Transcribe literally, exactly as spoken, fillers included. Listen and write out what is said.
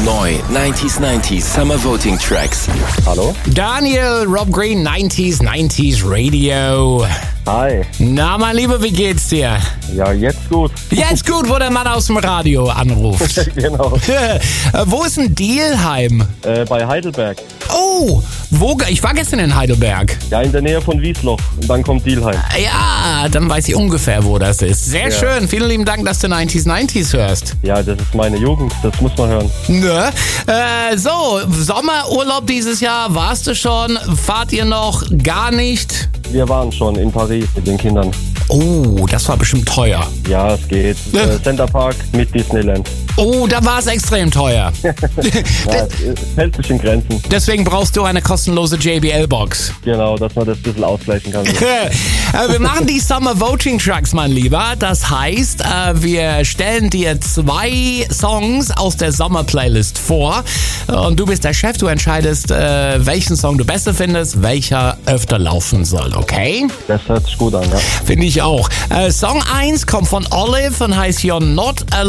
Neu neunzig neunzig Summer Voting Tracks. Hallo? Daniel, Rob Green, neunzig neunzig Radio. Hi. Na, mein Lieber, wie geht's dir? Ja, jetzt gut. Jetzt gut, wo der Mann aus dem Radio anruft. Genau. Wo ist denn Dielheim? Äh, bei Heidelberg. Oh, wo? Ich war gestern in Heidelberg. Ja, in der Nähe von Wiesloch. Und dann kommt Dielheim. Ja, dann weiß ich ungefähr, wo das ist. Sehr Ja. schön. Vielen lieben Dank, dass du neunzig neunzig hörst. Ja, das ist meine Jugend. Das muss man hören. Ne? Äh, so, Sommerurlaub dieses Jahr, warst du schon? Fahrt ihr noch gar nicht? Wir waren schon in Paris mit den Kindern. Oh, das war bestimmt teuer. Ja, es geht. Äh, Center Park mit Disneyland. Oh, da war es extrem teuer. Ja, es es hält sich in Grenzen. Deswegen brauchst du eine kostenlose J B L-Box. Genau, dass man das ein bisschen ausgleichen kann. Äh, wir machen die Summer Voting Tracks, mein Lieber. Das heißt, äh, wir stellen dir zwei Songs aus der Sommer-Playlist vor. Und du bist der Chef, du entscheidest, äh, welchen Song du besser findest, welcher öfter laufen soll, okay? Das hört sich gut an, ja. Finde ich auch. Äh, Song eins kommt von Olive und heißt You're Not Alone.